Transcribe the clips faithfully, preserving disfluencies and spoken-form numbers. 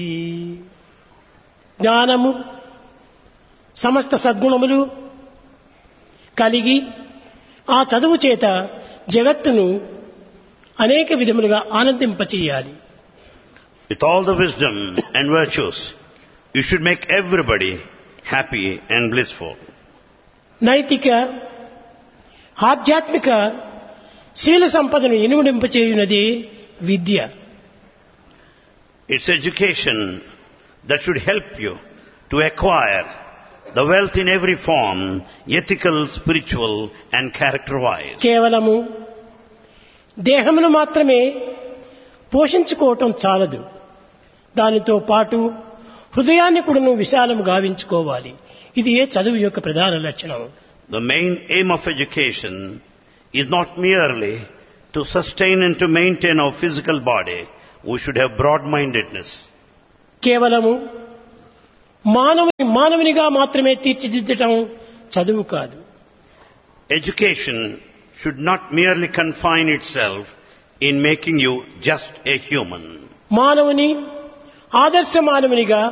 జ్ఞానము సమస్త సద్గుణములు కలిగి ఆ చదువు చేత జగత్తును అనేక విధములుగా ఆనందింపచేయాలి. With all the wisdom and virtues, you should make everybody happy and blissful. నైతిక ఆధ్యాత్మిక శీల సంపదను ఇనుమడింపచేయునది విద్య. It's education that should help you to acquire the wealth in every form, ethical, spiritual and character-wise. కేవలము దేహమును మాత్రమే పోషించుకోవటం చాలదు. దానితో పాటు హృదయాన్ని కూడాను విశాలము గావించుకోవాలి. ఇది ఏ చదువు యొక్క ప్రధాన లక్షణం. The main aim of education is not merely to sustain and to maintain our physical body. We should have broad-mindedness. కేవలము మానవుని మానవునిగా మాత్రమే తీర్చిదిద్దటం చదువు కాదు. Education should not merely confine itself in making you just a human. మానవుని ఆదర్శ మానవునిగా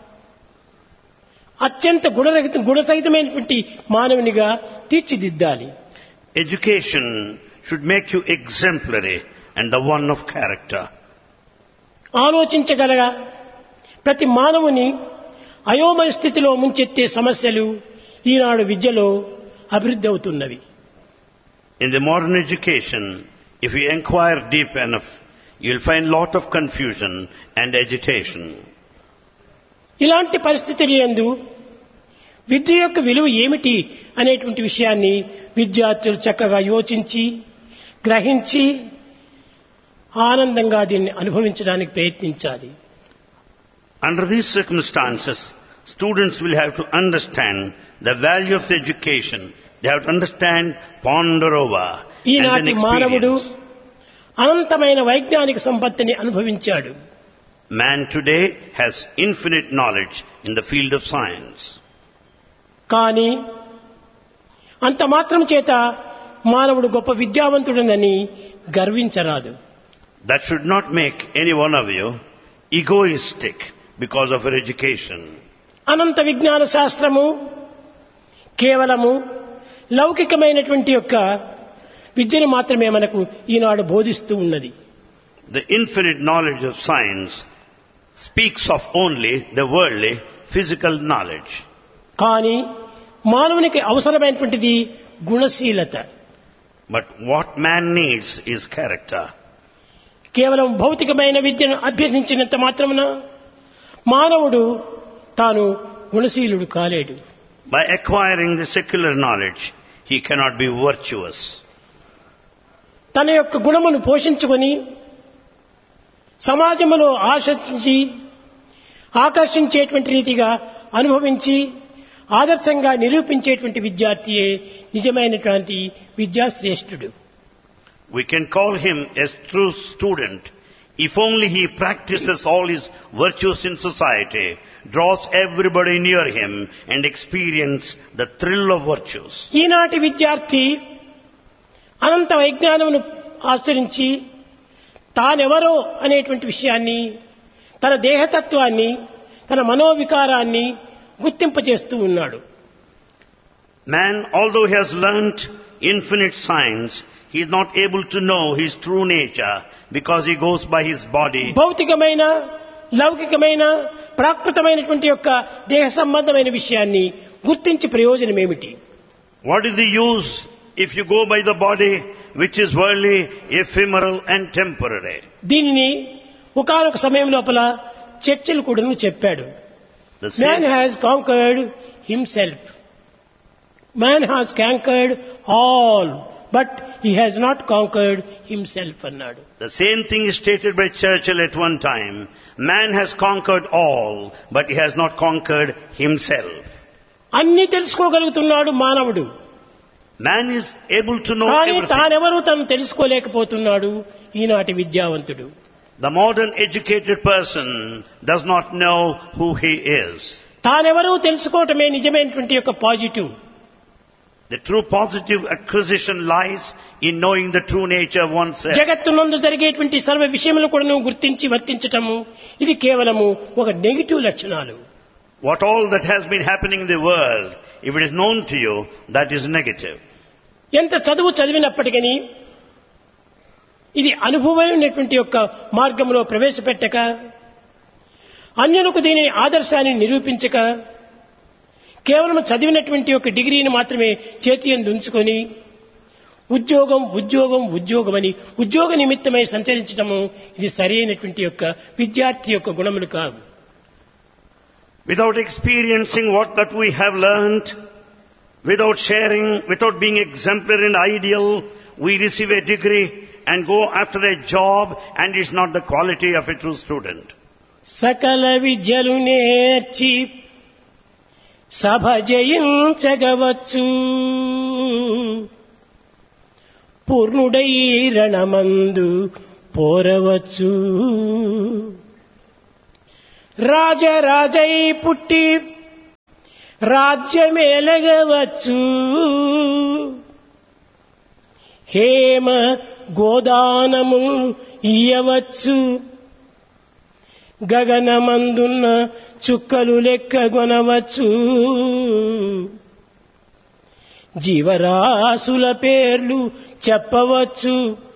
అత్యంత గుణరహిత గుణసహితమైనటువంటి మానవునిగా తీర్చిదిద్దాలి. Education should make you exemplary and the one of character. ఆలోచించగల ప్రతి మానవుని అయోమయ స్థితిలో ముంచెత్తే సమస్యలు ఈనాడు విద్యలో అభివృద్ధి అవుతున్నవి. In the modern education, if you inquire deep enough, you will find lot of confusion and agitation. ఇలాంటి పరిస్థితుల యందు విద్య యొక్క విలువ ఏమిటి అనేటువంటి విషయాన్ని విద్యార్థులు చక్కగా యోచించి గ్రహించి ఆనందంగా దీన్ని అనుభవించడానికి ప్రయత్నించాలి. Under these circumstances, students will have to understand the value of the education. They have to understand, ponder over, and then ఈనాటి మానవుడు experience. అనంతమైన వైజ్ఞానిక సంపత్తిని అనుభవించాడు. Man today has infinite knowledge in the field of science. కానీ అంత మాత్రం చేత మానవుడు గొప్ప విద్యావంతుడనని గర్వించరాదు. That should not make any one of you egoistic because of your education. అనంత విజ్ఞాన శాస్త్రము కేవలము లౌకికమైనటువంటి యొక్క విద్యను మాత్రమే మనకు ఈనాడు బోధిస్తూ ఉన్నది. The infinite knowledge of science speaks of only the worldly, physical knowledge. కానీ మానవునికి అవసరమైనటువంటిది గుణశీలత. But what man needs is character. కేవలం భౌతికమైన విద్యను అభ్యసించినంత మాత్రమున మానవుడు తాను గుణశీలుడు కాలేడు. By acquiring the secular knowledge, he cannot be virtuous. తన యొక్క గుణమును పోషించుకొని సమాజంలో ఆశించి ఆకర్షించేటువంటి రీతిగా అనుభవించి ఆదర్శంగా నిరూపించేటువంటి విద్యార్థియే నిజమైనటువంటి విద్యాశ్రేష్ఠుడు. We can call him a true student if only he practices all his virtues in society, draws everybody near him and experience the thrill of virtues. ఈనాటి విద్యార్థి అనంత వైజ్ఞానమును ఆచరించి తానెవరో అనేటువంటి విషయాన్ని తన దేహతత్వాన్ని తన మనోవికారాన్ని గుర్తింపచేస్తూ ఉన్నాడు. Man, although he has learnt infinite science, he is not able to know his true nature because he goes by his body. భౌతికమైన లౌకికమైన ప్రాకృతమైనటువంటి యొక్క దేహ సంబంధమైన విషయాన్ని గుర్తించి ప్రయోజనం ఏమిటి? What is the use if you go by the body which is worldly, ephemeral and temporary? దీనిని ఒకానొక సమయం లోపల చర్చిలు కూడా చెప్పాడు. The Man same, has conquered himself. Man has conquered all, but he has not conquered himself అన్నాడు. the same thing is stated by Churchill at one time. Man has conquered all, but he has not conquered himself. అన్ని తెలుసుకోగలుగుతున్నాడు మానవుడు. Man is able to know కానీ everything. తానెవరూ తను తెలుసుకోలేకపోతున్నాడు ఈనాటి విద్యావంతుడు. The modern educated person does not know who he is. తానెవరూ తెలుసుకోవటమే నిజమైనటువంటి యొక్క positive. The true positive acquisition lies in knowing the true nature of oneself. జగత్తునందు జరిగేటువంటి సర్వ విషయములు కూడా నువ్వు గుర్తించి వర్తించటము ఇది కేవలము ఒక నెగటివ్ లక్షణాలు. What all that has been happening in the world, if it is known to you, that is negative. ఎంత చదువు చదివినప్పటికీ ఇది అనుభవమైనటువంటి యొక్క మార్గంలో ప్రవేశపెట్టక, అన్యులకు దీని ఆదర్శాన్ని నిరూపించక, కేవలం చదివినటువంటి ఒక డిగ్రీని మాత్రమే చేతి యందు ఉంచుకొని ఉద్యోగం ఉద్యోగం ఉద్యోగం అని ఉద్యోగ నిమిత్తమై సంచరించడము ఇది సరైనటువంటి యొక్క విద్యార్థి యొక్క గుణములు కావు. Without experiencing what that we have learned, without sharing, without being exemplary and ideal, we receive a degree and go after a job, and it's not the quality of a true student. సకల విద్యలు నేర్చి సభ జయించగవచ్చు, పూర్ణుడై రణమందు పోరవచ్చు, రాజరాజై పుట్టి రాజ్యమేలగవచ్చు, హేమ గోదానము ఇయ్యవచ్చు, గగనమందున్న చుక్కలు లెక్కగొనవచ్చు, జీవరాశుల పేర్లు చెప్పవచ్చు,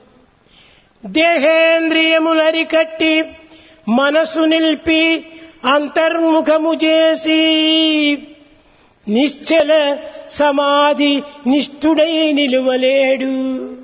దేహేంద్రియములరికట్టి మనసు నిలిపి అంతర్ముఖము చేసి నిశ్చల సమాధి నిష్ఠుడై నిలువలేడు.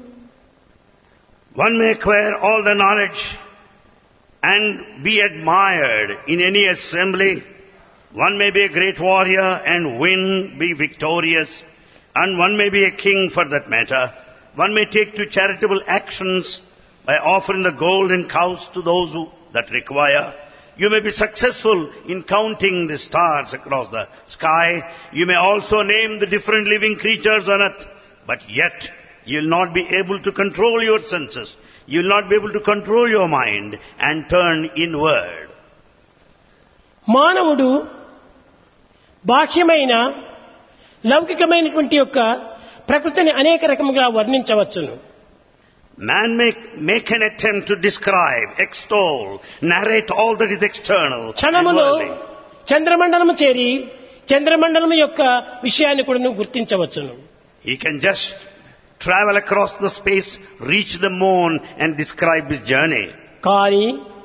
One may acquire all the knowledge and be admired in any assembly. One may be a great warrior and win, be victorious, and one may be a king for that matter. One may take to charitable actions by offering the gold and cows to those who that require. You may be successful in counting the stars across the sky. You may also name the different living creatures on earth, but yet you will not be able to control your senses. You will not be able to control your mind and turn inward. మానవుడు బాహ్యమైన లౌకికమైనటువంటి యొక్క ప్రకృతిని అనేక రకముగా వర్ణించవచ్చును. Man may make an attempt to describe, extol, narrate all that is external and క్షణములో worldly. చంద్రమండలము చేరి చంద్రమండలము యొక్క విషయాన్ని కూడా నువ్వు గుర్తించవచ్చును. He can just travel across the space, reach the moon and describe his journey. కానీ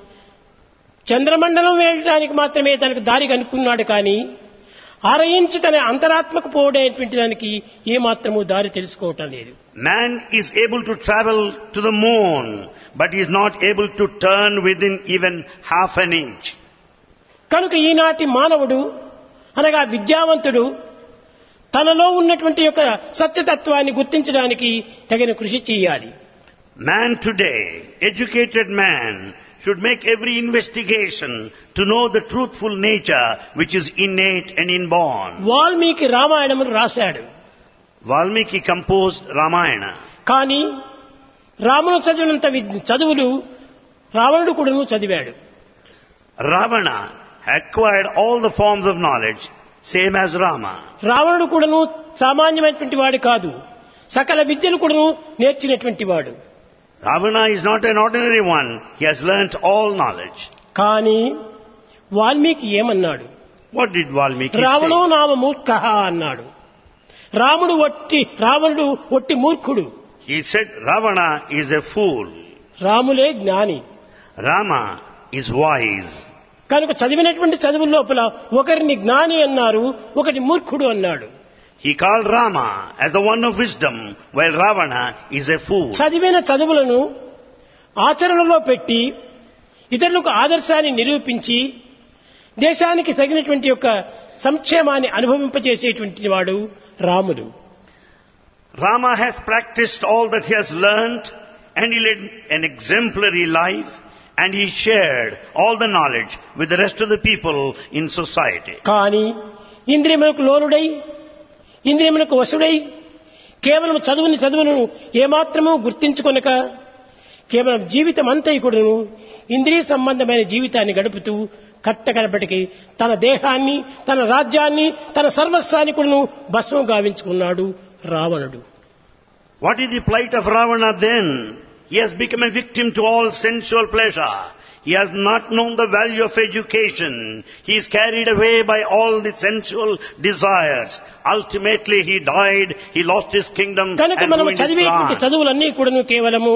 చంద్రమండలం వెళ్ళడానికి మాత్రమే తనకు దారి కనుక్కున్నాడు, కానీ ఆరయించి తన అంతరాత్మకు పోవడేటువంటి దానికి ఏమాత్రము దారి తెలుసుకోవటం లేదు. Man is able to travel to the moon, but he is not able to turn within even half an inch. కనుక ఈనాటి మానవుడు అనగా విద్యావంతుడు తనలో ఉన్నటువంటి యొక్క సత్యతత్వాన్ని గుర్తించడానికి తగిన కృషి చేయాలి. Man today, educated man, should make every investigation to know the truthful nature which is innate and inborn. Valmiki రామాయణమును రాశాడు. Valmiki composed Ramayana. కానీ రామును చదివినంత విద్- చదువులు రావణుడు కూడాను చదివాడు. Ravana acquired all the forms of knowledge, same as Rama. రావణుడు కూడాను సామాన్యమైనటువంటి వాడు కాదు, సకల విద్యలు కూడాను నేర్చినటువంటి వాడు. Ravana is not an ordinary one. He has learnt all knowledge. కానీ వాల్మీకి ఏమన్నాడు? What did Valmiki రావణో say? నామ మూర్ఖః అన్నాడు. రాముడు ఒట్టి రావణుడు ఒట్టి మూర్ఖుడు, He said Ravana is a fool. రాములే జ్ఞాని. Rama is wise. కనుక చదివినటువంటి చదువుల లోపల ఒకరిని జ్ఞాని అన్నారు, ఒకటి మూర్ఖుడు అన్నాడు. He called Rama as the one of wisdom, while Ravana is a fool. చదివిన చదువులను ఆచరణలో పెట్టి ఇతరులకు ఆదర్శాన్ని నిరూపించి దేశానికి తగినటువంటి యొక్క సంక్షేమాన్ని అనుభవింపజేసేటువంటి వాడు రాముడు. Rama has practiced all that he has learnt, and he led an exemplary life, and he shared all the knowledge with the rest of the people in society. కానీ ఇంద్రియములకు లోనుడై ఇంద్రియములకు వశుడై కేవలం చదువుని చదువును ఏమాత్రమూ గుర్తించుకొనక కేవలం జీవితం అంతా కూడాను ఇంద్రియ సంబంధమైన జీవితాన్ని గడుపుతూ కట్టకడపటికి తన దేహాన్ని, తన రాజ్యాన్ని, తన సర్వస్వాన్ని కూడాను భస్మం గావించుకున్నాడు రావణుడు. What is the plight of Ravana then? He has become a victim to all sensual pleasure. He has not known the value of education. He is carried away by all the sensual desires. Ultimately he died, he lost his kingdom కనుక and మనము ruined his చదివేటువంటి plan. చదువులన్నీ కూడాను కేవలము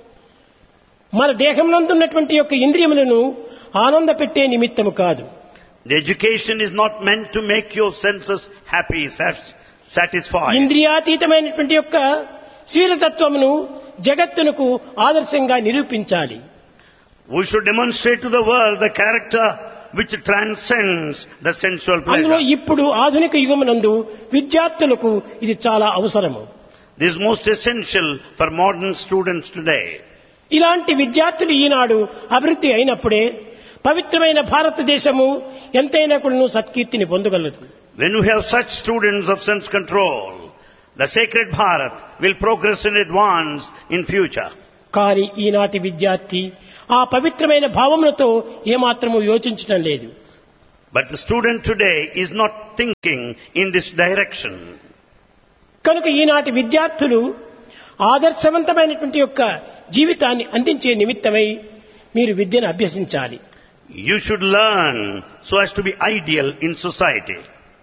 మన దేహంలో ఉన్నటువంటి యొక్క ఇంద్రియములను ఆనంద పెట్టే నిమిత్తము కాదు. The education is not meant to make your senses happy, sat- satisfied. ఇంద్రియాతీతమైనటువంటి యొక్క శీలతత్వమును జగత్తునకు ఆదర్శంగా నిరూపించాలి. We should demonstrate to the world the character which transcends the sensual అందులో pleasure. ఇప్పుడు ఆధునిక యుగమునందు విద్యార్థులకు ఇది చాలా అవసరము. This is most essential for modern students today. ఇలాంటి విద్యార్థులు ఈనాడు అభివృద్ధి అయినప్పుడే పవిత్రమైన భారతదేశము ఎంతైనా కూడా సత్కీర్తిని పొందగలదు. When we have such students of sense control, the sacred Bharat will progress and advance in future. కానీ ఈనాటి విద్యార్థి ఆ పవిత్రమైన భావములతో ఏమాత్రము యోచించడం లేదు. But the student today is not thinking in this direction. కనుక ఈనాటి విద్యార్థులు ఆదర్శవంతమైనటువంటి యొక్క జీవితాన్ని అందించే నిమిత్తమై మీరు విద్యను అభ్యసించాలి. You should learn so as to be ideal in society.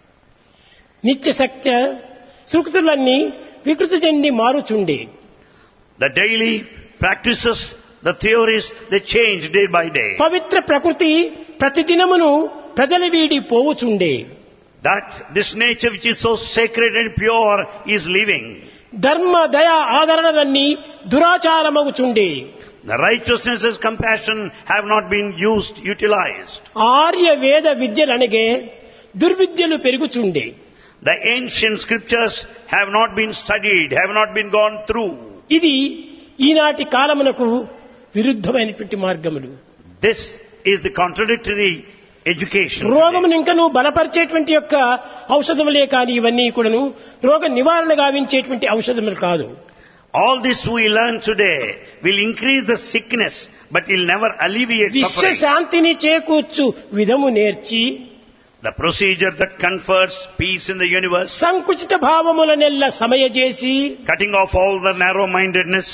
నిత్య సత్య సృక్తులన్నీ వికృతి చెంది మారుచుండే. The daily practices, the theories, they change day by day. పవిత్ర ప్రకృతి ప్రతిదినమును ప్రజల వీడి పోవుచుండే. That this nature which is so sacred and pure is living. ధర్మ దయ ఆదరణలన్నీ దురాచారమగుచుండే. The righteousness and compassion have not been used, utilized. Arya వేద విద్యలనగే దుర్విద్యలు పెరుగుచుండే. The ancient scriptures have not been studied, have not been gone through. ఇది ఈనాటి కాలమునకు విరుద్ధమైనటువంటి మార్గములు. This is the contradictory education. రోగమును ఇంకను బలపరిచేటువంటి యొక్క ఔషధములే కానీ ఇవన్నీ కూడాను రోగ నివారణ గావించేటువంటి ఔషధములు కాదు. All this we learn today will increase the sickness, but will never alleviate విశ్వ suffering. శాంతిని చేకూర్చు విధము నేర్చి The procedure that confers peace in the universe, సంకుచిత భావములనెల్ల సమయజేసి cutting off all the narrow-mindedness.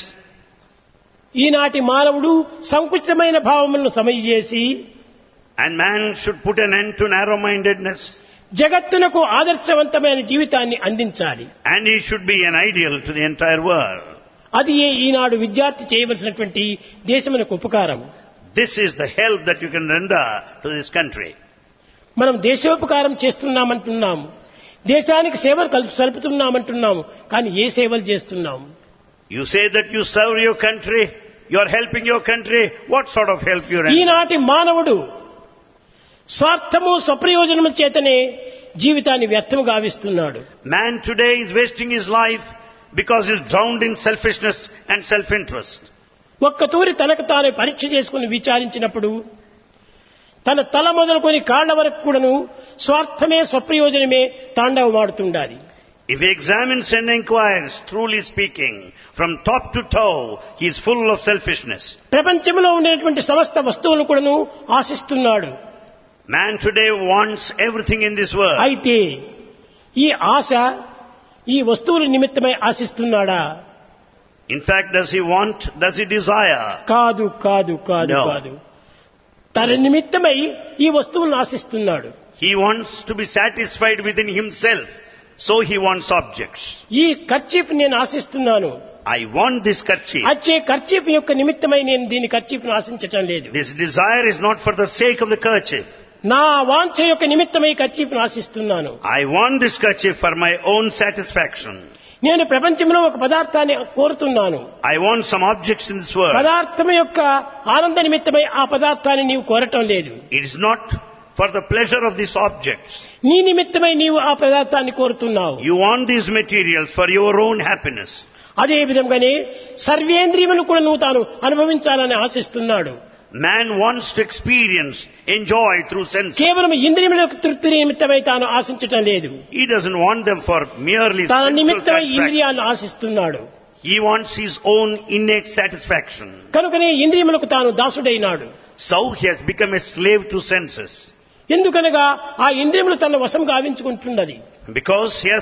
ఈనాటి మానవుడు సంకుచితమైన భావములను సమయజేసి And man should put an end to narrow-mindedness. జగత్తునకు ఆదర్శవంతమైన జీవితాన్ని అందించాలి. And he should be an ideal to the entire world. అది ఏ ఈనాడు విద్యార్థి చేయవలసినటువంటి దేశమునకు ఉపకారం. This is the help that you can render to this country. మనం దేశోపకారం చేస్తున్నామంటున్నాము, దేశానికి సేవలు కల్ప సలుపుతున్నామంటున్నాము, కానీ ఏ సేవలు చేస్తున్నాము? You say that you serve your country, you are helping your country. What sort of help you render? ఈనాటి మానవుడు స్వార్థము స్వప్రయోజనముల చేతనే జీవితాన్ని వ్యర్థము గావిస్తున్నాడు. Man today is wasting his life because he is drowned in selfishness and self-interest. ఒక్క తూరి తనకు తాను పరీక్ష చేసుకుని విచారించినప్పుడు తన తల మొదలుకొని కాళ్ల వరకు కూడాను స్వార్థమే స్వప్రయోజనమే తాండవమాడుతుండాలి. If he examines and inquires, truly speaking, from top to toe, he is full of selfishness. ప్రపంచంలో ఉండేటువంటి సమస్త వస్తువులను కూడాను ఆశిస్తున్నాడు. Man today wants everything in this world. అయితే ఈ ఆశ ఈ వస్తువుల నిమిత్తమై ఆశిస్తున్నాడా? In fact, does he want, does he desire? కాదు కాదు కాదు No. కాదు. తన నిమిత్తమై ఈ వస్తువులను ఆశిస్తున్నాడు. He wants to be satisfied within himself, so he wants objects. ఈ కర్చీఫ్ నేను ఆశిస్తున్నాను. I want this kerchief. వచ్చే కర్చీఫ్ యొక్క నిమిత్తమై నేను దీని కర్చీఫ్ను ఆశించటం లేదు. This desire is not for the sake of the kerchief. నా వాంఛ యొక్క నిమిత్తమై కర్చీఫ్ను ఆశిస్తున్నాను. I want this kerchief for my own satisfaction. నేను ప్రపంచంలో ఒక పదార్థాన్ని కోరుతున్నాను. I want some objects in this world. పదార్థం యొక్క ఆనంద నిమిత్తమై ఆ పదార్థాన్ని నీవు కోరటం లేదు. It is not for the pleasure of these objects. నీ నిమిత్తమై నీవు ఆ పదార్థాన్ని కోరుతున్నావు. You want these materials for your own happiness. అదే విధంగానే సర్వేంద్రియములు కూడా నువ్వు తాను అనుభవించాలని ఆశిస్తున్నాడు. Man wants to experience, enjoy through senses. కేవలం ఇంద్రియములకు తృప్తి నిమిత్తమై తాను ఆశించటం లేదు. He doesn't want them for merely తన sensual నిమిత్తమై satisfaction. ఇంద్రియాలను ఆశిస్తున్నాడు. He wants his own innate satisfaction. కనుకనే ఇంద్రియములకు తాను దాసుడైనాడు. So he has become a slave to senses. ఎందుకనగా ఆ ఇంద్రియములు తన వశం గావించుకుంటున్నది. Because he has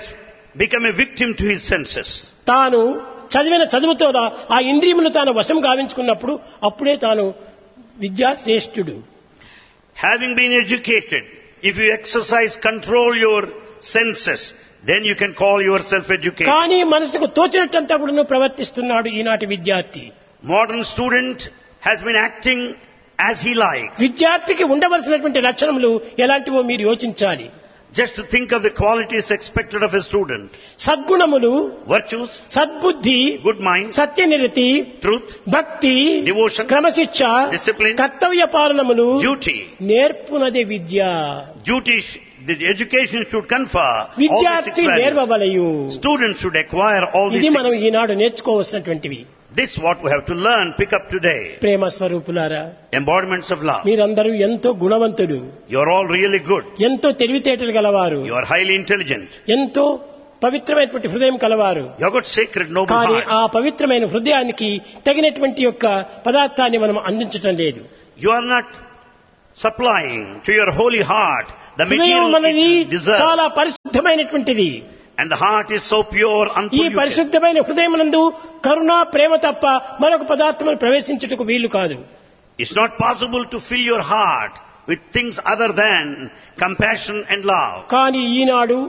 become a victim to his senses. తాను చదివిన చదువుతో ఆ ఇంద్రియమును తాను వశం గావించుకున్నప్పుడు అప్పుడే తాను విద్యాశ్రేష్ఠుడు. Having been educated, if you exercise, control your senses, then you can call yourself educated. కానీ మనసుకు తోచినట్టంతా కూడా ప్రవర్తిస్తున్నాడు ఈనాటి విద్యార్థి. Modern student has been acting as he likes. విద్యార్థికి ఉండవలసినటువంటి లక్షణములు ఎలాంటివో మీరు యోచించాలి. Just to think of the qualities expected of a student. సద్గుణములు, Virtues, సద్బుద్ధి, good mind, సత్యనిరతి, truth, భక్తి, devotion, క్రమశిక్ష, discipline, కర్తవ్య పాలనములు, duty. నేర్పునదే Vidya. Duty, sh- the education should confer all the six విద్యార్థి values. నేర్వవలయు. Students should acquire all ఇది these మనం six. Eenadu నేర్చుకోవలసినటువంటివి. This is what we have to learn, pick up today. ప్రేమ స్వరూపులారా, Embodiments of love. మీరందరూ ఎంతో గుణవంతుడు, You are all really good. ఎంతో తెలివితేటలు గలవారు, You are highly intelligent. ఎంతో పవిత్రమైనటువంటి హృదయం కలవారు. You have got sacred, noble కానీ heart. ఆ పవిత్రమైన హృదయానికి తగినటువంటి యొక్క పదార్థాన్ని మనం అందించటం లేదు. You are not supplying to your holy heart the హృదయం material మనది it deserves. చాలా పరిశుద్ధమైనటువంటిది. And the heart is so pure, ఈ unpolluted. పరిశుద్ధమైన హృదయమునందు కరుణ, ప్రేమ తప్ప మరొక పదార్థమును ప్రవేశించుటకు వీలు కాదు. It's not possible to fill your heart with things other than compassion and love. కానీ ఈనాడు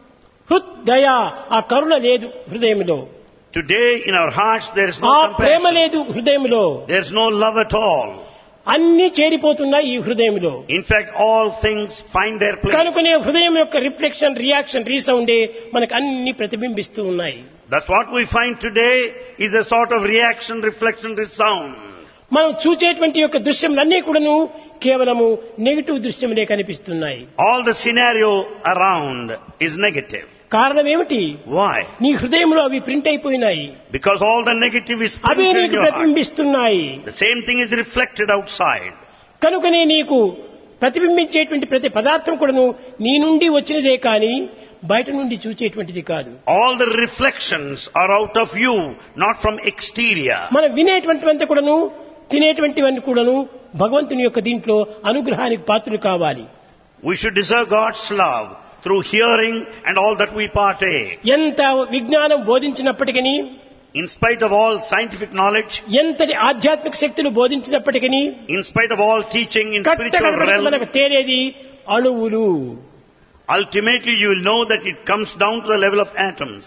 హృదయ ఆ కరుణ లేదు హృదయంలో, Today in our hearts there is ఆ no ప్రేమ compassion. లేదు హృదయంలో. There is no love at all. అన్ని చేరిపోతున్నాయి ఈ హృదయంలో. In fact, all things find their place. కనుకనే హృదయం యొక్క రిఫ్లెక్షన్, రియాక్షన్, రీసౌండే మనకు అన్ని ప్రతిబింబిస్తూ ఉన్నాయి. That's what we find today is a sort of reaction, reflection, resound. మనం చూసేటువంటి యొక్క దృశ్యములన్నీ కూడాను కేవలము నెగిటివ్ దృశ్యములే కనిపిస్తున్నాయి. All the scenario around is negative. కారణం ఏమిటి? Why? నీ హృదయంలో అవి ప్రింట్ అయిపోయినాయి, Because all the negative is away printed in నీకు your heart. ప్రతిబింబిస్తున్నాయి. The same thing is reflected outside. కనుకనే నీకు ప్రతిబింబించేటువంటి ప్రతి పదార్థం కూడాను నీ నుండి వచ్చినదే కానీ బయట నుండి చూచేటువంటిది కాదు. All the reflections are out of you, not from exterior. మనం వినేటువంటివంతా కూడాను, తినేటువంటివన్నీ కూడాను భగవంతుని యొక్క దీంట్లో అనుగ్రహానికి పాత్రలు కావాలి. We should deserve God's love through hearing and all that we partake. ఎంత విజ్ఞానం బోధించినప్పటికీ, In spite of all scientific knowledge, ఎంతటి ఆధ్యాత్మిక శక్తులు బోధించినప్పటికీ, in spite of all teaching in spiritual కట్టకడపటికి realm, మనకు తేలేది అణువులు. ultimately you will know that it comes down to the level of atoms.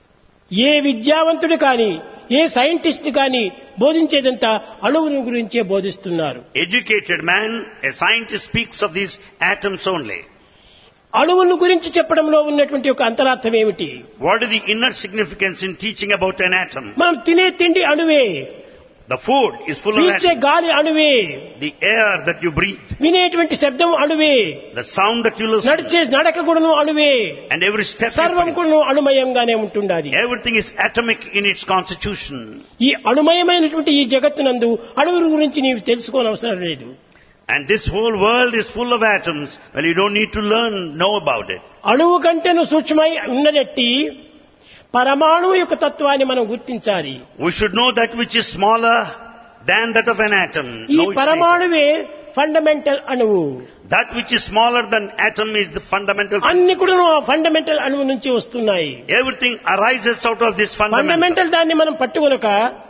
ఏ విద్యావంతుడు కానీ, ఏ scientist కానీ బోధించేదంతా అణువుల గురించే బోధిస్తున్నారు. Educated man, a scientist speaks of these atoms only. అణువుల గురించి చెప్పడంలో ఉన్నటువంటి ఒక అంతరార్థం ఏమిటి? What is the inner significance in teaching about an atom? మనం తినే తిండి అణువే, The food is full of పీల్చే atoms. గాలి అణువే, The air that you breathe, వినేటువంటి శబ్దం అణువే, the sound that you listen, నడిచే నడక కూడాను అణువే, and every step you సర్వం take. కూడాను అణుమయంగానే ఉంటుండాలి. Everything is atomic in its constitution. ఈ అణుమయమైనటువంటి ఈ జగత్తునందు అణువుల గురించి నీవు తెలుసుకోనవసరం లేదు. And this whole world is full of atoms. Well, you don't need to learn, know about it. అణువు కంటేను సూక్ష్మై ఉన్నదట్టి పరమాణువు యొక్క తత్వాన్ని మనం గుర్తించాలి. We should know that which is smaller than that of an atom. ఈ Know its nature. పరమాణువే ఫండమెంటల్ అణువు. That which is smaller than atom is the fundamental. అన్ని కూడా ఆ ఫండమెంటల్ అణువు నుంచి వస్తున్నాయి. Everything arises out of this fundamental. Fundamental దాన్ని మనం పట్టుకొనక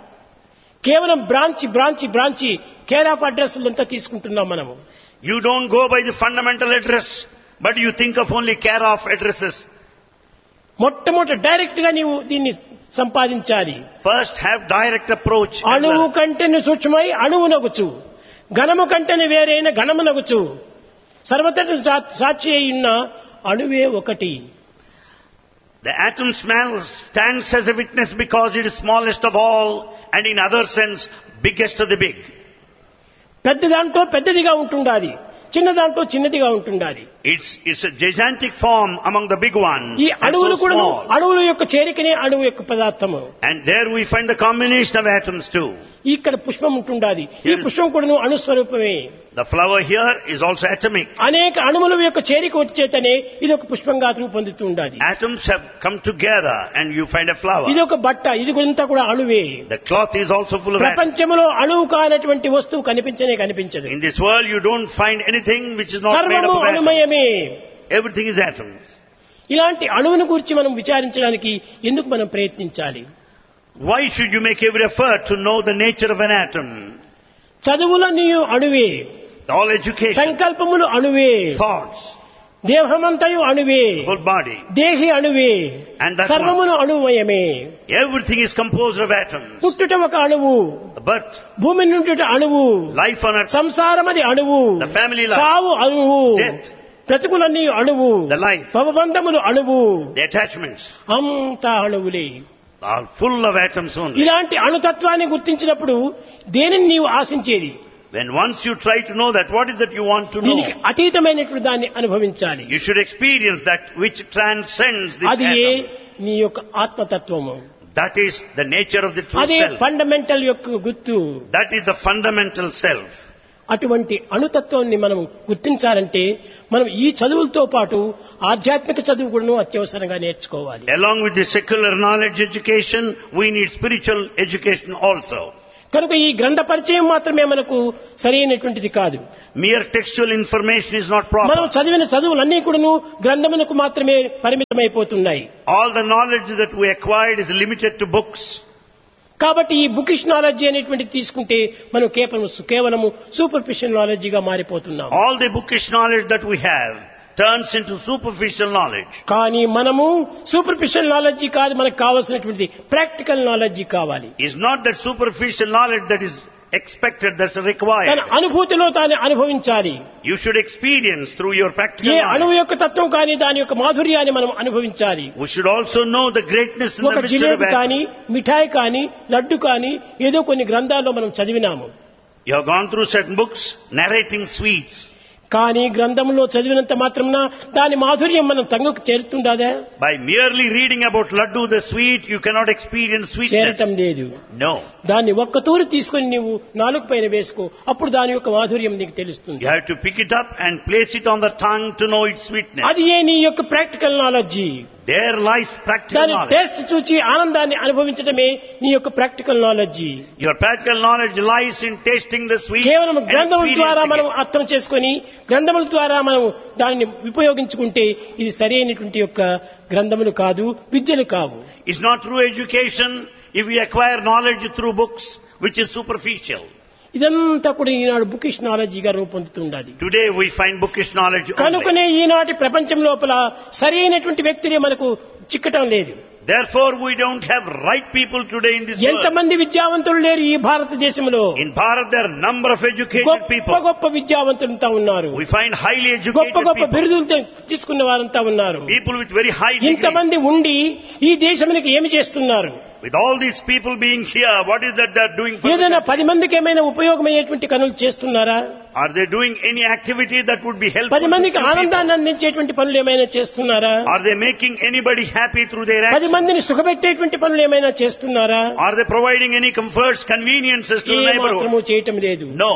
కేవలం branch branch branch care of address అంతా తీసుకుంటున్నాం మనము. You don't go by the fundamental address, but you think of only care of addresses. మొట్టమొదటి డైరెక్ట్ గా నీవు దీన్ని సంపాదించాలి. First have direct approach. and అణువు learn. కంటేను సూక్ష్మై అణువునగుచు, ఘనము కంటేను వేరైన ఘనమునగుచు, సర్వతను సాక్షి అయి ఉన్న అణువే ఒకటి. The atom smell stands as a witness because it is smallest of all, and in other sense, biggest of the big. పెద్ద దాంట్లో పెద్దదిగా ఉంటుండాలి, చిన్న దాంట్లో చిన్నదిగా ఉంటుండాలి. It's, it's a gigantic form among the big ones, ఈ and అణువులు so కూడా small. అణువుల యొక్క చేరికనే అణువు యొక్క పదార్థము. And there we find the combination of atoms too. ఇక్కడ పుష్పం ఉంటుండాలి, ఈ పుష్పం కూడా అణుస్వరూపమే. The flower here is also atomic. అనేక అణువుల యొక్క చేరిక వచ్చేతనే ఇది ఒక పుష్పంగా రూపొందుతూ ఉండాలి. Atoms have come together and you find a flower. ఇది ఒక బట్ట, ఇది అంతా కూడా అణువే. The cloth is also full of atoms. ప్రపంచంలో అణువు కానటువంటి వస్తువు కనిపించనే కనిపించదు. In this world you don't find anything which is not made up సర్వము of atoms. అణుమయమే. Everything is atoms. ఇలాంటి అణువును గురించి మనం విచారించడానికి ఎందుకు మనం ప్రయత్నించాలి? Why should you make every effort to know the nature of an atom? చదువులన్నీ అణువే, All education, సంకల్పములు అణువే, thoughts, దేహమంతయు అణువే, whole body, దేహి అణువే, and that సర్వమును అణువయమే. everything is composed of atoms. పుట్టుట ఒక అణువు, The birth, భూమి నుండి అణువు, life on earth, సంసారమది అణువు, the family life, చావు అణువు, death, బ్రతుకులన్నీ అణువు, the life, భవబంధములు అణువు, the attachments అంతా అణువులే. are full of atoms only. ఇలాంటి అణుతత్వాన్ని గుర్తించినప్పుడు దేనిని నీవు ఆశించేది? When once you try to know that, what is that you want to దీనికి know? అతీతమైనటువంటి దాన్ని అనుభవించాలి. You should experience that which transcends this అది ఏ atom. నీ యొక్క ఆత్మతత్వము, That is the nature of the true అదే self. ఫండమెంటల్ యొక్క గుర్తు. That is the fundamental self. అటువంటి అణుతత్వాన్ని మనం గుర్తించాలంటే మనం ఈ చదువులతో పాటు ఆధ్యాత్మిక చదువు కూడా అత్యవసరంగా నేర్చుకోవాలి. Along with the secular knowledge education, we need spiritual education also. కనుక ఈ గ్రంథ పరిచయం మాత్రమే మనకు సరైనటువంటిది కాదు. Mere textual information is not మనం proper. చదివిన చదువులన్నీ కూడాను గ్రంథమునకు మాత్రమే పరిమితమైపోతున్నాయి. All the knowledge that we acquired is limited to books. కాబట్టి ఈ బుకిష్ నాలెడ్జీ అనేటువంటిది తీసుకుంటే మనం కేవలం కేవలము superficial నాలెడ్జీగా మారిపోతున్నాం. All the bookish knowledge that we have turns into superficial knowledge. కానీ మనము సూపర్ఫిషియల్ నాలెడ్జీ కాదు, మనకు కావాల్సినటువంటి ప్రాక్టికల్ నాలెడ్జీ కావాలి. It's not that superficial knowledge that is expected, that's required. తన అనుభూతిలో తాను అనుభవించాలి. You should experience through your practical ఏ అణువు knowledge. యొక్క తత్వం కానీ దాని యొక్క మాధుర్యాన్ని మనం అనుభవించాలి. We should also know the greatness and ఒక the mystery of jalebi atom. కానీ మిఠాయి కానీ లడ్డు కానీ ఏదో కొన్ని గ్రంథాల్లో మనం చదివినాము. You have gone through certain books narrating sweets. కానీ గ్రంథంలో చదివినంత మాత్రమున దాని మాధుర్యం మనం తంగుకు చేరుతుండదా? By merely reading about laddu, the sweet, you cannot experience చేరటం sweetness. లేదు. No. దాన్ని ఒక్క తూరు తీసుకొని నీవు నాలుగు పైన వేసుకో, అప్పుడు దాని యొక్క మాధుర్యం నీకు తెలుస్తుంది. You have to pick it up and place it on the tongue to know its sweetness. అది ఏ నీ యొక్క practical knowledge. There lies practical దాని knowledge. టేస్ట్ చూచి ఆనందాన్ని అనుభవించడమే నీ యొక్క practical knowledge. Your practical knowledge lies in tasting the sweet కేవలం and గ్రంథముల ద్వారా experiencing మనం it. అర్థం చేసుకొని గ్రంథముల ద్వారా మనం దానిని ఉపయోగించుకుంటే ఇది సరైనటువంటి యొక్క గ్రంథములు కాదు, విద్యలు కావు. It's not true education if we acquire knowledge through books, which is superficial. ఇదంతా కూడా ఈనాడు bookish నాలెడ్జీగా రూపొందుతుండాలి. Today we find bookish knowledge only. కనుకనే ఈనాటి ప్రపంచం లోపల సరైనటువంటి వ్యక్తులే మనకు చిక్కటం లేదు. Therefore we don't have right people today in this world. ఎంతమంది విద్యావంతులు లేరు ఈ భారతదేశంలో. In Bharat there are number of educated గొప్ప people. గొప్ప విద్యావంతులంతా ఉన్నారు. We find highly గొప్ప educated గొప్ప people. బిరుదులు తీసుకున్న వారంతా ఉన్నారు. People with very high degrees. ఇంతమంది ఉండి ఈ దేశానికి ఏమి చేస్తున్నారు? With all these people being here, what is that they are doing for the ఏదైనా country? పది మందికి ఏమైనా ఉపయోగమయ్యేటువంటి పనులు చేస్తున్నారా? Are they doing any activity that would be helpful పది to మందికి few ఆనందాన్ని people? అందించేటువంటి పనులు ఏమైనా చేస్తున్నారా? Are they making anybody happy through their పది actions? మందిని సుఖపెట్టేటువంటి పనులు ఏమైనా చేస్తున్నారా? Are they providing any comforts, conveniences to the A neighborhood? మాత్రము చేయటం లేదు. No.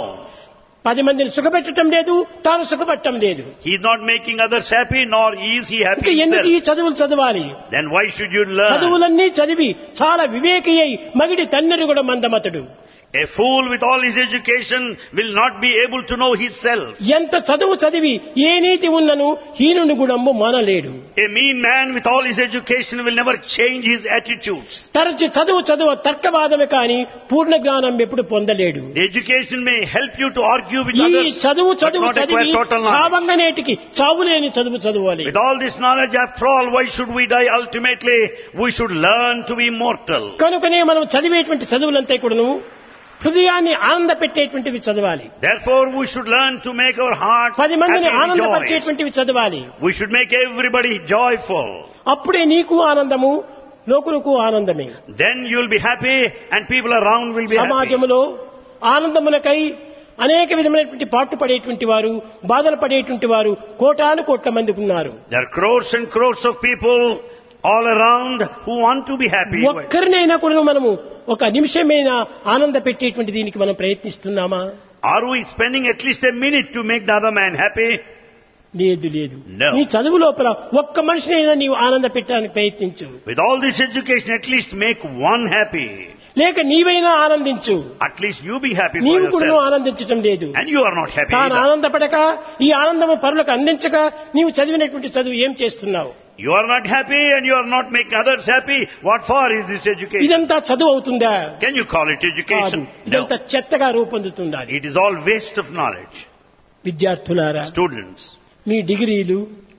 పది మందిని సుఖపెట్టడం లేదు, తాను సుఖపట్టడం లేదు. He is not making others happy, nor is he happy ఇంకా ఎందుకు ఈ himself. చదువులు చదవాలి? Then why should you learn? చదువులన్నీ చదివి చాలా వివేకి అయి మగిడి తన్నెరు కూడా మందమతడు. A fool with all his education will not be able to know his self. ఎంత చదువు చదివి ఏ నీతి ఉన్నను హీనుని గుణము మానలేడు. A mean man with all his education will never change his attitudes. తరచి చదువు చదువు తర్కవాదమే కాని పూర్ణ జ్ఞానం ఎప్పుడు పొందలేడు. The education may help you to argue with ఈ others, చదువు but చదువు not acquire చదివి total knowledge. చావంగనేటికి చావులేని చదువు చదవాలి. With all this knowledge, after all, why should we die? Ultimately, we should learn to be immortal. కనుకనే మనం చదివేటువంటి చదువులంతా కూడాను హృదయాన్ని ఆనంద పెట్టేటువంటివి చదవాలి. Therefore, we should learn to make our hearts పది మందిని happy and joyous. ఆనందపరిచేటువంటివి చదవాలి. We should make everybody joyful. అప్పుడే నీకు ఆనందము, లోకులకు ఆనందమే. Then you will be happy and people around will be happy. సమాజంలో ఆనందమునకై అనేక విధమైనటువంటి పాటు పడేటువంటి వారు, బాధలు పడేటువంటి వారు కోటాను కోట్ల మంది ఉన్నారు. There are crores and crores of people all around who want to be happy. ఒక్కరినైనా కూడా మనము ఒక నిమిషమైనా ఆనంద పెట్టేటువంటి దీనికి మనం ప్రయత్నిస్తున్నామా? Are we spending at least a minute to make the other man happy? లేదు లేదు. No. నీ చదువు లోపల ఒక్క మనిషినైనా నీవు ఆనంద పెట్టడానికి ప్రయత్నించు. With all this education, at least make one happy. లేక నీవైనా ఆనందించు. At least you be happy for నీవు కూడా yourself. ఆనందించటం లేదు. And you are not happy తాను either. ఆనందపడక ఈ ఆనందము పరులకు అందించక నీవు చదివినటువంటి చదువు ఏం చేస్తున్నావు? You are not happy and you are not making others happy. What for is this education? ఇదంతా చదువు అవుతుందా? Can you call it కాదు. education? No. ఇదంతా చెత్తగా రూపొందుతుంది. It is all waste of knowledge. విద్యార్థులారా, Students, మీ డిగ్రీలు,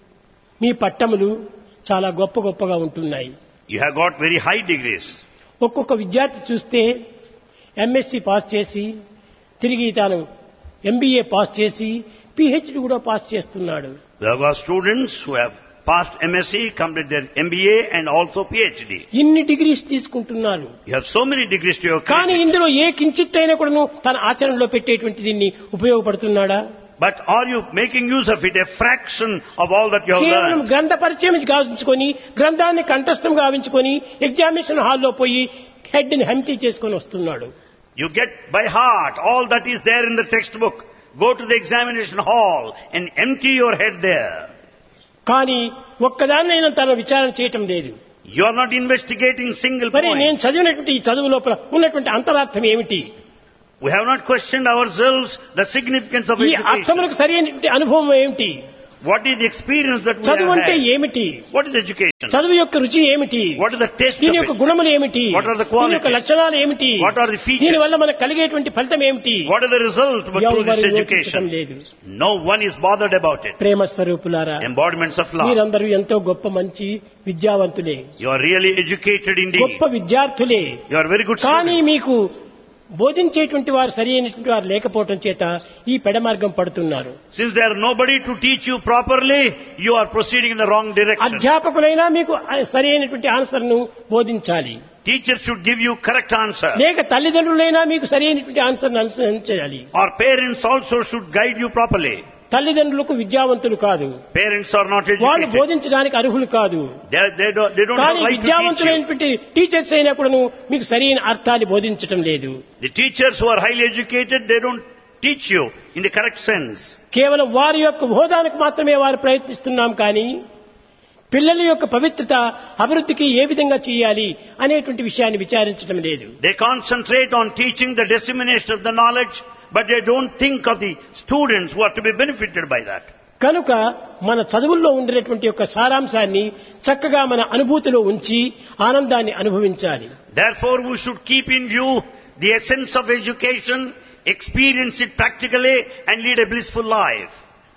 మీ పట్టములు చాలా గొప్ప గొప్పగా ఉంటున్నాయి. you have got very high degrees. ఒక్కొక్క విద్యార్థి చూస్తే ఎంఎస్సి పాస్ చేసి తిరిగి తాను ఎంబీఏ పాస్ చేసి పిహెచ్డి కూడా పాస్ చేస్తున్నాడు. There are students who have passed M S c, completed their M B A and also PhD. ఇన్ని డిగ్రీస్ తీసుకుంటున్నారు. You have so many degrees to your కానీ credit. ఇందులో ఏ కించిత్ అయినా కూడా తన ఆచరణలో పెట్టేటువంటి దీన్ని ఉపయోగపడుతున్నాడా? But are you making use of it, a fraction of all that you have కేవలం learned? గ్రంథ పరిచయం గావించుకొని గ్రంథాన్ని కంఠస్థం గావించుకొని ఎగ్జామినేషన్ హాల్లో పోయి హెడ్ ని హంటీ చేసుకొని వస్తున్నాడు. You get by heart all that is there in the textbook. Go to the examination hall and empty your head there. కానీ ఒక్కదాన్నైనా తన విచారణ చేయటం లేదు. You are not investigating single మరి నేను point. చదివినటువంటి ఈ చదువు లోపల ఉన్నటువంటి అంతరార్థం ఏమిటి? We have not questioned ourselves the significance of ఈ education. అర్థములకు సరైనటువంటి అనుభవం ఏమిటి? What is the experience that we చదువు have అంటే had? ఏమిటి? What is education? చదువు యొక్క రుచి ఏమిటి? What is the taste దీని of యొక్క it? గుణములు ఏమిటి? What are the qualities? దీని యొక్క లక్షణాలు ఏమిటి? What are the features? దీని వల్ల మనకు కలిగేటువంటి ఫలితం ఏమిటి? What are the results but through this ఎవరు యోచించడం education? లేదు. No one is bothered about it. ప్రేమ స్వరూపులారా, Embodiments of love. మీరందరూ ఎంతో గొప్ప మంచి విద్యావంతులే, You are really educated indeed. గొప్ప విద్యార్థులే. You are very good కానీ students. మీకు బోధించేటువంటి వారు సరి అయినటువంటి వారు లేకపోవడం చేత ఈ పెడమార్గం పడుతున్నారు. Since there are nobody to teach you properly, you are proceeding in the wrong direction. అధ్యాపకులైనా మీకు సరి అయినటువంటి ఆన్సర్ ను బోధించాలి. Teachers should give you correct answer. లేక తల్లిదండ్రులైనా మీకు సరి అయినటువంటి ఆన్సర్ అనుసరించాలి. Or parents also should guide you properly. తల్లిదండ్రులకు విద్యావంతులు కాదు, Parents are not వాళ్ళు educated. బోధించడానికి అర్హులు కాదు. They, they don't, they don't have కానీ right to teach you. విద్యావంతులైనటువంటి teachers అయినా కూడా మీకు సరైన అర్థాన్ని బోధించటం లేదు. The teachers who are highly educated, they don't teach you in the correct sense. కేవలం వారి యొక్క బోధనకు మాత్రమే వారు ప్రయత్నిస్తున్నాం కానీ పిల్లల యొక్క పవిత్రత అభివృద్ధికి ఏ విధంగా చేయాలి అనేటువంటి విషయాన్ని విచారించడం లేదు. They concentrate on teaching the dissemination of the knowledge, but they don't think of the students who are to be benefited by that. కనుక మన చదువుల్లో ఉండేటువంటి యొక్క సారాంశాన్ని చక్కగా మన అనుభూతిలో ఉంచి ఆనందాన్ని అనుభవించాలి. Therefore, we should keep in view the essence of education, experience it practically and lead a blissful life.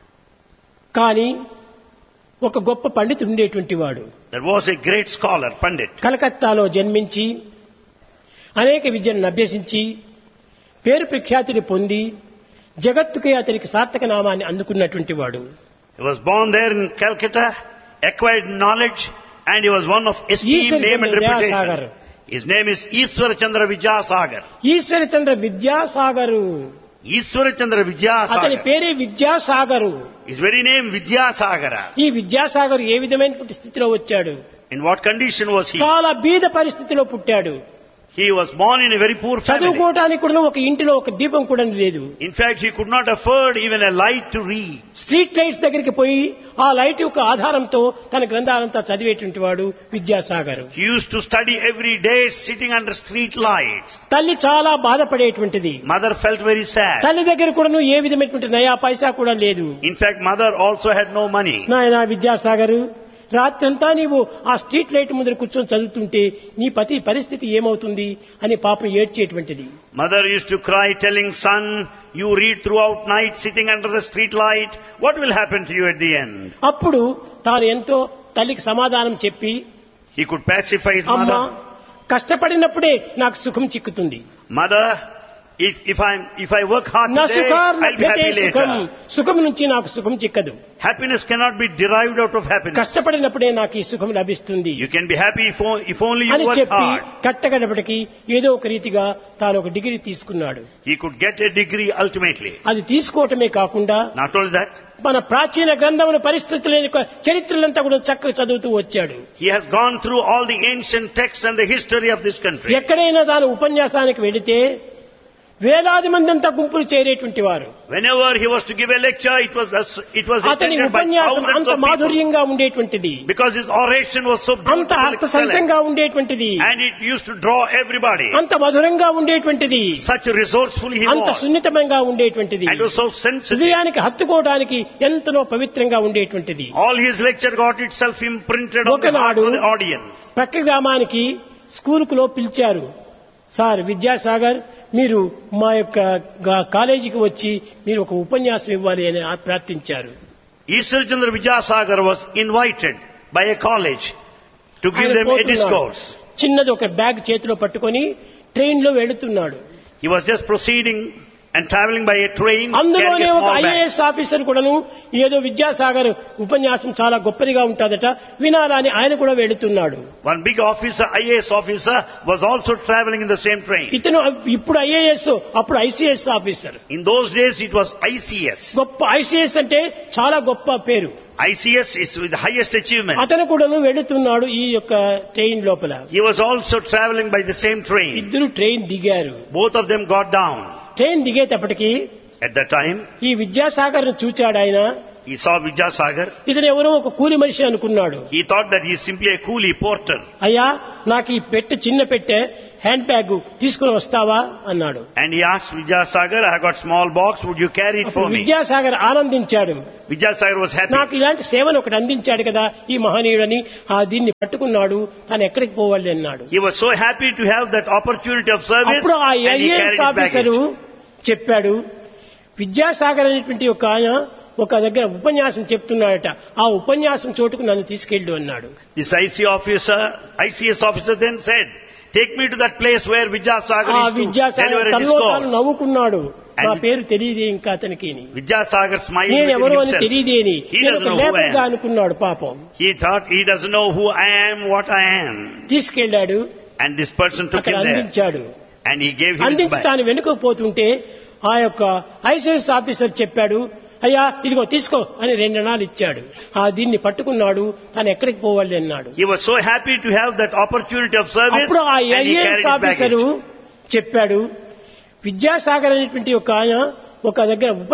కానీ ఒక గొప్ప పండితుడు ఉండేటువంటి వాడు There was a great scholar, Pandit. కలకత్తాలో జన్మించి అనేక విద్యను అభ్యసించి పేరు ప్రఖ్యాతిని పొంది జగత్తుకే అతనికి సార్థక నామాన్ని అందుకున్నటువంటి వాడు. He was born there in Calcutta, acquired knowledge, and he was one of esteemed name and reputation. His name is Ishwara Chandra Vidyasagar. Eshwara Chandra Vidyasagar, Ishwara Chandra అతని Vidyasagar. పేరే Vidyasagar. His very name Vidyasagara. ఈ విద్యాసాగర్ ఏ విధమైనటువంటి స్థితిలో వచ్చాడు? In what condition was he? చాలా బీద పరిస్థితిలో పుట్టాడు. He was born in a very poor family. చదువుకోవటానికి కూడా ఒక ఇంటిలో ఒక దీపం కూడా లేదు. In fact, he could not afford even a light to read. Street lights దగ్గరికి పోయి ఆ లైట్ యొక్క ఆధారంతో తన గ్రంథాలంతా చదివేటువంటి వాడు Vidyasagar. He used to study every day sitting under street lights. తల్లి చాలా బాధపడేటువంటిది. Mother felt very sad. తల్లి దగ్గర కూడా ఏ విధమైనటువంటి నయా పైసా కూడా లేదు. In fact, mother also had no money. నాయనా విద్యాసాగర్, రాత్రంతా నీవు ఆ స్ట్రీట్ లైట్ ముందర కూర్చొని చదువుతుంటే నీ పతి పరిస్థితి ఏమవుతుంది అని పాపం ఏడ్చేటువంటిది. Mother used to cry telling son, you read throughout night sitting under the street light. What will happen to you at the end? అప్పుడు తాను ఎంతో తల్లికి సమాధానం చెప్పి, He could pacify his అమ్మా, mother. కష్టపడినప్పుడే నాకు సుఖం చిక్కుతుంది. Mother, if, if, I'm, if I work hard నా today, సుఖార్ I'll be happy సుఖం, later. సుఖం నుంచి నాకు సుఖం చిక్కదు. Happiness cannot be derived out of happiness. కష్టపడినప్పుడే నాకు ఈ సుఖం లభిస్తుంది You can be happy if, o- if only you అని work చెప్పి hard. కట్టగడపటికి ఏదో ఒక రీతిగా తాను ఒక డిగ్రీ తీసుకున్నాడు. He could get a degree ultimately. అది తీసుకోవటమే కాకుండా Not only that, మన ప్రాచీన గ్రంథముల పరిస్థితుల యొక్క చరిత్రలంతా కూడా చక్కగా చదువుతూ వచ్చాడు. he has gone through all the ancient texts and the history of this country. ఎక్కడైనా తాను ఉపన్యాసానికి వెళితే వేలాది మంది అంతా గుంపులు చేరేటువంటి వారు. Whenever he was to give a lecture, it was it was అతని attended by ఉపన్యాసం thousands అంత of people. మాధుర్యంగా ఉండేటువంటిది, Because his oration was so అంత beautiful, excellent, అర్థసంతంగా ఉండేటువంటిది, and it used to draw everybody. అంత మధురంగా ఉండేటువంటిది, Such resourceful he అంత was, సున్నితంగా ఉండేటువంటిది, and was so sensitive. హృదయానికి హత్తుకోవడానికి ఎంతనో పవిత్రంగా ఉండేటువంటిది. All his lecture got itself imprinted on the hearts of the audience. ప్రక్క గ్రామానికి స్కూలుకులో పిలిచారు. సార్ విద్యాసాగర్, మీరు మా యొక్క గా- కాలేజీకి వచ్చి మీరు ఒక ఉపన్యాసం ఇవ్వాలి అని ఆ- ప్రార్థించారు. Ishwar Chandra Vidyasagar was invited by a college to give ఆయన them a పోతున్నాడు. discourse. చిన్నది ఒక బ్యాగ్ చేతిలో పట్టుకొని ట్రైన్ లో వెళుతున్నాడు. He was just proceeding and traveling by a train, carrying అందులోనే a ఒక small bag. ఐఏఎస్ ఆఫీసర్ కూడాను ఏదో విద్యాసాగర్ ఉపన్యాసం చాలా గొప్పదిగా ఉంటుందట వినాలని ఆయన కూడా వెళుతున్నాడు. One big officer, I A S officer, was also traveling in the same train. ఇతను ఇప్పుడు ఐఏఎస్, అప్పుడు ICS officer. In those days, it was I C S. గొప్ప ఐసీఎస్ అంటే చాలా గొప్ప పేరు. I C S is the highest achievement. అతను కూడాను వెళుతున్నాడు ఈ యొక్క ట్రైన్ లోపల. He was also traveling by the same train. ఇద్దరు ట్రైన్ దిగారు. Both of them got down. Train దిగేటప్పటికి At that time, ఈ విద్యాసాగర్ ను చూచాడు ఆయన. he saw Vidyasagar. ఇతను ఎవరో ఒక కూలి మనిషి అనుకున్నాడు. He thought that he is simply a coolie porter. అయ్యా, నాకు ఈ పెట్టె చిన్న పెట్టె హ్యాండ్ బ్యాగ్ తీసుకుని వస్తావా అన్నాడు. And he asked Vidyasagar, I got small box, would you carry it for అప్పుడు me? Vidyasagar ఆనందించాడు. Vidyasagar was happy. నాకు ఇలాంటి సేవను ఒకటి అందించాడు కదా ఈ మహనీయుడని, ఆ దీన్ని పట్టుకున్నాడు, తాను ఎక్కడికి పోవాలి అన్నాడు. He was so happy to have that opportunity of service, అప్పుడు ఆ and he carried IAS his officer baggage. చెప్పాడు, విద్యాసాగర్ అనేటువంటి ఒక ఆయన ఒక దగ్గర ఉపన్యాసం చెప్తున్నాడట, ఆ ఉపన్యాసం చోటుకు నన్ను తీసుకెళ్ళు అన్నాడు. This I C officer, I C S officer then said, take me to that place where Vidyasagar ఆ is to Vidyasagar deliver a తనలో తాను discourse. నవ్వుకున్నాడు. నా And- పేరు తెలియదే ఇంకా అతనికి, Vidyasagar smiled నేను within ఎవరో అని himself. తెలియదేని He నేను doesn't ఒక know who I లేబర్గా am. అనుకున్నాడు పాపం. He thought he doesn't know who I am, what I am. తీసుకెళ్లాడు, And this person took అక్కడ him there. అందించాడు. And he gave him his అందించి bag. తాను వెనుకకు పోతుంటే ఆ యొక్క ఐసీఎస్ ఆఫీసర్ చెప్పాడు, అయ్యా ఇదిగో తీసుకో అని రెండు అణాలు ఇచ్చాడు. ఆ దీన్ని పట్టుకున్నాడు, తాను ఎక్కడికి పోవాలి అన్నాడు. He was so happy to have that opportunity of service, అప్పుడు ఆ and he carried IAS his officer baggage. చెప్పాడు, విద్యాసాగర్ అనేటువంటి ఒక ఆయన ఒక దగ్గర ఉప